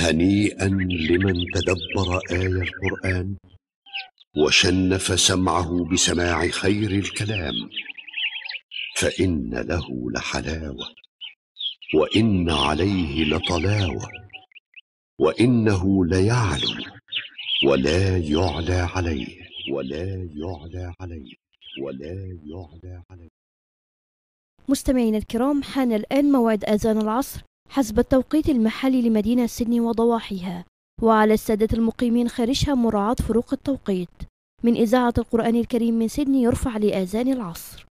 هنيئا لمن تدبر آي القرآن وشنف سمعه بسماع خير الكلام، فإن له لحلاوة وإن عليه لطلاوة، وإنه ليعلو ولا يعلى عليه مستمعينا الكرام، حان الآن موعد آذان العصر حسب التوقيت المحلي لمدينة سيدني وضواحيها، وعلى السادة المقيمين خارجها مراعاة فروق التوقيت. من إذاعة القرآن الكريم من سيدني يرفع لآذان العصر.